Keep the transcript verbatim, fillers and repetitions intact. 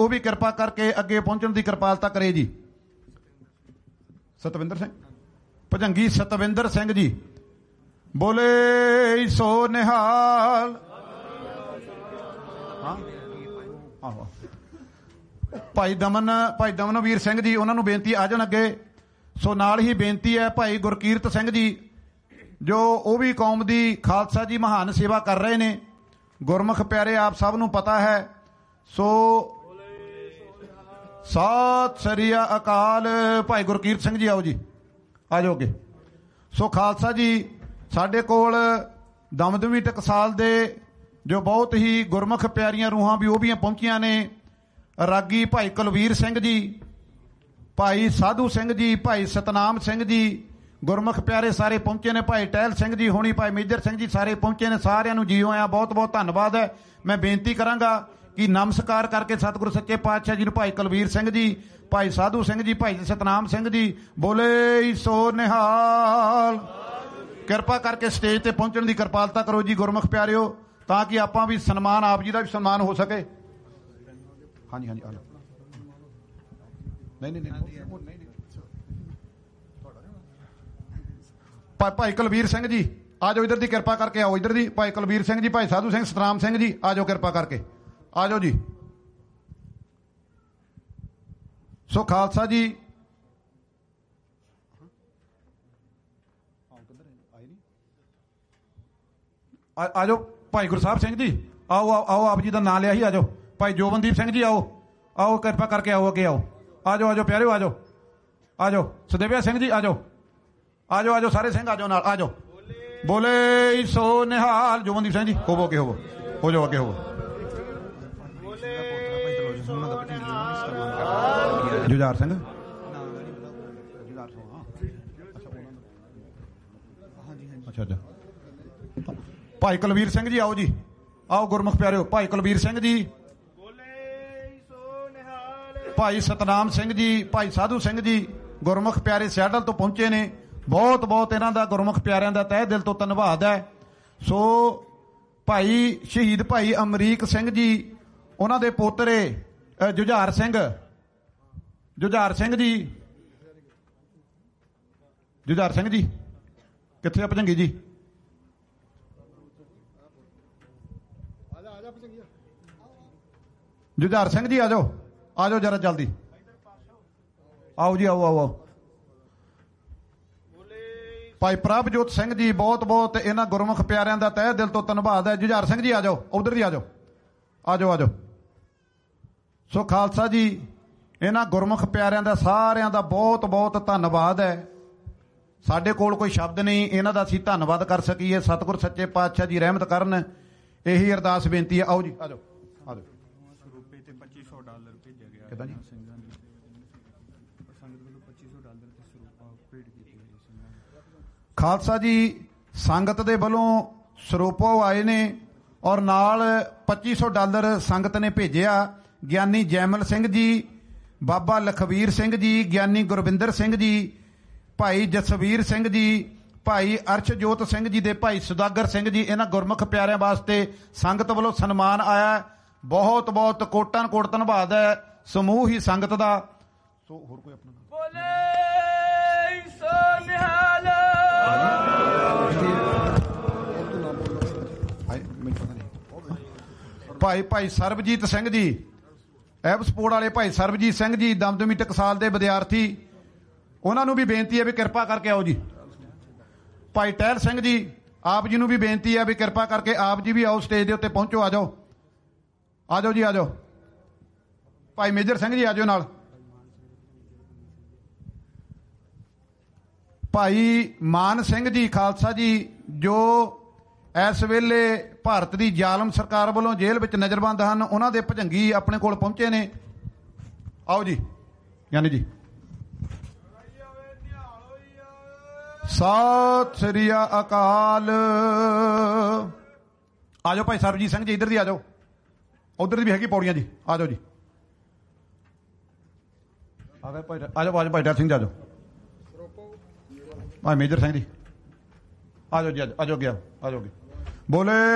ਉਹ ਵੀ ਕਿਰਪਾ ਕਰਕੇ ਅੱਗੇ ਪਹੁੰਚਣ ਦੀ ਕਿਰਪਾਲਤਾ ਕਰੇ ਜੀ। ਸਤਵਿੰਦਰ ਸਿੰਘ ਭਜੰਗੀ ਸਤਵਿੰਦਰ ਸਿੰਘ ਜੀ, ਬੋਲੇ ਸੋ ਨਿਹਾਲ। ਹਾਂ ਆਹੋ ਭਾਈ ਦਮਨ ਭਾਈ ਦਮਨਵੀਰ ਸਿੰਘ ਜੀ, ਉਹਨਾਂ ਨੂੰ ਬੇਨਤੀ ਆ ਜਾਣ ਅੱਗੇ। ਸੋ ਨਾਲ ਹੀ ਬੇਨਤੀ ਹੈ ਭਾਈ ਗੁਰਕੀਰਤ ਸਿੰਘ ਜੀ, ਜੋ ਉਹ ਵੀ ਕੌਮ ਦੀ ਖਾਲਸਾ ਜੀ ਮਹਾਨ ਸੇਵਾ ਕਰ ਰਹੇ ਨੇ। ਗੁਰਮੁਖ ਪਿਆਰੇ ਆਪ ਸਭ ਨੂੰ ਪਤਾ ਹੈ। ਸੋ ਸਤਿ ਸ੍ਰੀ ਅਕਾਲ। ਭਾਈ ਗੁਰਕੀਰਤ ਸਿੰਘ ਜੀ ਆਓ ਜੀ, ਆ ਜਾਓਗੇ। ਸੋ ਖਾਲਸਾ ਜੀ ਸਾਡੇ ਕੋਲ ਦਮਦਮੀ ਟਕਸਾਲ ਦੇ ਜੋ ਬਹੁਤ ਹੀ ਗੁਰਮੁਖ ਪਿਆਰੀਆਂ ਰੂਹਾਂ ਵੀ ਉਹ ਵੀ ਪਹੁੰਚੀਆਂ ਨੇ। ਰਾਗੀ ਭਾਈ ਕੁਲਵੀਰ ਸਿੰਘ ਜੀ, ਭਾਈ ਸਾਧੂ ਸਿੰਘ ਜੀ, ਭਾਈ ਸਤਨਾਮ ਸਿੰਘ ਜੀ, ਗੁਰਮੁਖ ਪਿਆਰੇ ਸਾਰੇ ਪਹੁੰਚੇ ਨੇ। ਭਾਈ ਟਹਿਲ ਸਿੰਘ ਜੀ ਹੋਣੀ, ਭਾਈ ਮੇਜਰ ਸਿੰਘ ਜੀ ਸਾਰੇ ਪਹੁੰਚੇ ਨੇ। ਸਾਰਿਆਂ ਨੂੰ ਜੀ ਆਇਆਂ, ਬਹੁਤ ਬਹੁਤ ਧੰਨਵਾਦ ਹੈ। ਮੈਂ ਬੇਨਤੀ ਕਰਾਂਗਾ ਕਿ ਨਮਸਕਾਰ ਕਰਕੇ ਸਤਿਗੁਰੂ ਸੱਚੇ ਪਾਤਸ਼ਾਹ ਜੀ ਨੂੰ, ਭਾਈ ਕੁਲਵੀਰ ਸਿੰਘ ਜੀ, ਭਾਈ ਸਾਧੂ ਸਿੰਘ ਜੀ, ਭਾਈ ਸਤਨਾਮ ਸਿੰਘ ਜੀ, ਬੋਲੇ ਸੋ ਨਿਹਾਲ। ਕਿਰਪਾ ਕਰਕੇ ਸਟੇਜ ਤੇ ਪਹੁੰਚਣ ਦੀ ਕਿਰਪਾਲਤਾ ਕਰੋ ਜੀ ਗੁਰਮੁਖ ਪਿਆਰਿਓ, ਤਾਂ ਕਿ ਆਪਾਂ ਵੀ ਸਨਮਾਨ, ਆਪ ਜੀ ਦਾ ਵੀ ਸਨਮਾਨ ਹੋ ਸਕੇ। ਹਾਂਜੀ ਹਾਂਜੀ ਨਹੀਂ ਨਹੀਂ ਨਹੀਂ ਭਾਈ ਕੁਲਵੀਰ ਸਿੰਘ ਜੀ ਆ ਜਾਓ, ਇੱਧਰ ਦੀ ਕਿਰਪਾ ਕਰਕੇ ਆਓ। ਇੱਧਰ ਦੀ ਭਾਈ ਕੁਲਵੀਰ ਸਿੰਘ ਜੀ, ਭਾਈ ਸਾਧੂ ਸਿੰਘ, ਸਤਨਾਮ ਸਿੰਘ ਜੀ ਆ ਜਾਓ, ਕਿਰਪਾ ਕਰਕੇ ਆ ਜਾਓ ਜੀ। ਸੋ ਖਾਲਸਾ ਜੀ ਆ ਜਾਓ। ਭਾਈ ਗੁਰਸਾਹਿਬ ਸਿੰਘ ਜੀ ਆਓ ਆਓ, ਆਪ ਜੀ ਦਾ ਨਾਂ ਲਿਆ ਹੀ, ਆ ਜਾਓ। ਭਾਈ ਜੋਬਨਦੀਪ ਸਿੰਘ ਜੀ ਆਓ ਆਓ, ਕਿਰਪਾ ਕਰਕੇ ਆਓ, ਅੱਗੇ ਆਓ। ਆ ਜਾਓ ਆ ਜਾਓ ਪਿਆਰਿਓ, ਆ ਜਾਓ ਆ ਜਾਓ। ਸਦੇਵਿਆ ਸਿੰਘ ਜੀ ਆ ਜਾਓ ਆ ਜਾਓ ਆ ਜਾਓ, ਸਾਰੇ ਸਿੰਘ ਆ ਜਾਓ ਨਾਲ, ਆ ਜਾਓ। ਬੋਲੇ ਸੋ ਨਿਹਾਲ। ਜੋਬਨਦੀਪ ਸਿੰਘ ਜੀ ਹੋਵੋ ਅੱਗੇ, ਹੋਵੋ ਹੋ ਜਾਓ ਅੱਗੇ, ਹੋਵੋ। ਜੁਝਾਰ ਸਿੰਘ ਅੱਛਾ ਅੱਛਾ। ਭਾਈ ਕੁਲਵੀਰ ਸਿੰਘ ਜੀ ਆਓ ਜੀ, ਆਓ ਗੁਰਮੁਖ ਪਿਆਰਿਓ। ਭਾਈ ਕੁਲਵੀਰ ਸਿੰਘ ਜੀ, ਭਾਈ ਸਤਨਾਮ ਸਿੰਘ ਜੀ, ਭਾਈ ਸਾਧੂ ਸਿੰਘ ਜੀ, ਗੁਰਮੁਖ ਪਿਆਰੇ ਸਿਆਡਲ ਤੋਂ ਪਹੁੰਚੇ ਨੇ। ਬਹੁਤ ਬਹੁਤ ਇਹਨਾਂ ਦਾ ਗੁਰਮੁਖ ਪਿਆਰਿਆਂ ਦਾ ਤਹਿ ਦਿਲ ਤੋਂ ਧੰਨਵਾਦ ਹੈ। ਸੋ ਭਾਈ ਸ਼ਹੀਦ ਭਾਈ ਅਮਰੀਕ ਸਿੰਘ ਜੀ, ਉਹਨਾਂ ਦੇ ਪੋਤਰੇ ਜੁਝਾਰ ਸਿੰਘ, ਜੁਝਾਰ ਸਿੰਘ ਜੀ, ਜੁਝਾਰ ਸਿੰਘ ਜੀ ਕਿੱਥੇ ਆ? ਭਜੰਗੀ ਜੀ ਜੁਝਾਰ ਸਿੰਘ ਜੀ ਆ ਜਾਓ, ਆ ਜਾਓ ਜਰਾ ਜਲਦੀ ਆਓ ਜੀ, ਆਓ ਆਓ ਆਓ। ਭਾਈ ਪ੍ਰਭਜੋਤ ਸਿੰਘ ਜੀ, ਬਹੁਤ ਬਹੁਤ ਇਹਨਾਂ ਗੁਰਮੁਖ ਪਿਆਰਿਆਂ ਦਾ ਤਹਿ ਦਿਲ ਤੋਂ ਧੰਨਵਾਦ ਹੈ। ਜੁਝਾਰ ਸਿੰਘ ਜੀ ਆ ਜਾਓ, ਉਧਰ ਦੀ ਆ ਜਾਓ, ਆ ਜਾਓ ਆ ਜਾਓ। ਸੋ ਖਾਲਸਾ ਜੀ ਇਹਨਾਂ ਗੁਰਮੁਖ ਪਿਆਰਿਆਂ ਦਾ ਸਾਰਿਆਂ ਦਾ ਬਹੁਤ ਬਹੁਤ ਧੰਨਵਾਦ ਹੈ। ਸਾਡੇ ਕੋਲ ਕੋਈ ਸ਼ਬਦ ਨਹੀਂ ਇਹਨਾਂ ਦਾ ਅਸੀਂ ਧੰਨਵਾਦ ਕਰ ਸਕੀਏ। ਸਤਿਗੁਰ ਸੱਚੇ ਪਾਤਸ਼ਾਹ ਜੀ ਰਹਿਮਤ ਕਰਨ, ਇਹੀ ਅਰਦਾਸ ਬੇਨਤੀ ਹੈ। ਆਓ ਜੀ ਆ ਜਾਓ ਆ ਜਾਓ। ਪੱਚੀ ਸੌ ਡਾਲਰ ਭੇਜਿਆ ਗਿਆ ਕਿੱਦਾਂ ਜੀ? ਸਿੰਘਾਂ ਦੀ ਸੰਗਤ ਵੱਲੋਂ ਪੱਚੀ ਸੌ ਡਾਲਰ ਤੇ ਸਰੂਪਾ ਭੇਟ ਕੀਤੀ ਹੋਈ ਸਿੰਘਾਂ ਨੂੰ। ਖਾਲਸਾ ਜੀ ਸੰਗਤ ਦੇ ਵੱਲੋਂ ਸਰੂਪੋ ਆਏ ਨੇ ਔਰ ਨਾਲ ਪੱਚੀ ਸੌ ਡਾਲਰ ਸੰਗਤ ਨੇ ਭੇਜਿਆ। ਗਿਆਨੀ ਜੈਮਲ ਸਿੰਘ ਜੀ, ਬਾਬਾ ਲਖਵੀਰ ਸਿੰਘ ਜੀ, ਗਿਆਨੀ ਗੁਰਵਿੰਦਰ ਸਿੰਘ ਜੀ, ਭਾਈ ਜਸਵੀਰ ਸਿੰਘ ਜੀ, ਭਾਈ ਅਰਸ਼ਜੋਤ ਸਿੰਘ ਜੀ ਦੇ ਭਾਈ ਸੁਦਾਗਰ ਸਿੰਘ ਜੀ, ਇਹਨਾਂ ਗੁਰਮੁਖ ਪਿਆਰਿਆਂ ਵਾਸਤੇ ਸੰਗਤ ਵੱਲੋਂ ਸਨਮਾਨ ਆਇਆ। ਬਹੁਤ ਬਹੁਤ ਕੋਟਾਂ ਕੋਟ ਧੰਨਵਾਦ ਹੈ ਸਮੂਹ ਹੀ ਸੰਗਤ ਦਾ। ਸੋ ਹੋਰ ਕੋਈ ਆਪਣਾ ਬੋਲੇ ਸੋ ਨਿਹਾਲ। ਭਾਈ ਭਾਈ ਸਰਬਜੀਤ ਸਿੰਘ ਜੀ, ਐਬਸਪੋਰਟ ਵਾਲੇ ਭਾਈ ਸਰਬਜੀਤ ਸਿੰਘ ਜੀ, ਦਮਦਮੀ ਟਕਸਾਲ ਦੇ ਵਿਦਿਆਰਥੀ, ਉਹਨਾਂ ਨੂੰ ਵੀ ਬੇਨਤੀ ਹੈ ਵੀ ਕਿਰਪਾ ਕਰਕੇ ਆਓ ਜੀ। ਭਾਈ ਟਹਿਲ ਸਿੰਘ ਜੀ, ਆਪ ਜੀ ਨੂੰ ਵੀ ਬੇਨਤੀ ਹੈ ਵੀ ਕਿਰਪਾ ਕਰਕੇ ਆਪ ਜੀ ਵੀ ਆਓ, ਸਟੇਜ ਦੇ ਉੱਤੇ ਪਹੁੰਚੋ, ਆ ਜਾਓ ਆ ਜਾਓ ਜੀ ਆ ਜਾਓ। ਭਾਈ ਮੇਜਰ ਸਿੰਘ ਜੀ ਆ ਜਾਓ ਨਾਲ। ਭਾਈ ਮਾਨ ਸਿੰਘ ਜੀ ਖਾਲਸਾ ਜੀ, ਜੋ ਇਸ ਵੇਲੇ ਭਾਰਤ ਦੀ ਜ਼ਾਲਮ ਸਰਕਾਰ ਵੱਲੋਂ ਜੇਲ੍ਹ ਵਿੱਚ ਨਜ਼ਰਬੰਦ ਹਨ, ਉਹਨਾਂ ਦੇ ਭਜੰਗੀ ਆਪਣੇ ਕੋਲ ਪਹੁੰਚੇ ਨੇ। ਆਓ ਜੀ ਗਿਆਨੀ ਜੀ। ਸਤਿ ਸ੍ਰੀ ਅਕਾਲ। ਆ ਜਾਓ ਭਾਈ ਸਰਬਜੀਤ ਸਿੰਘ ਜੀ, ਇੱਧਰ ਦੀ ਆ ਜਾਓ, ਉਧਰ ਦੀ ਵੀ ਹੈਗੀ ਪੌੜੀਆਂ ਜੀ, ਆ ਜਾਓ ਜੀ। ਆ ਗਏ ਭਾਈ, ਆ ਜਾਓ ਆ ਜਾਓ ਭਾਈ ਡਰ ਸਿੰਘ ਜੀ, ਆ ਜਾਓ। ਭਾਈ ਮੇਜਰ ਸਿੰਘ ਜੀ ਆ ਜਾਓ ਜੀ, ਆ ਜਾਓ, ਅੱਗੇ ਆ ਜਾਓ, ਬੋਲੇ